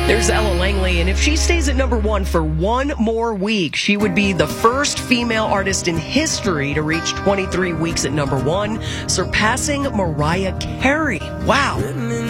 There's Ella Langley, and if she stays at number 1 for one more week, she would be the first female artist in history to reach 23 weeks at number 1, surpassing Mariah Carey. Wow.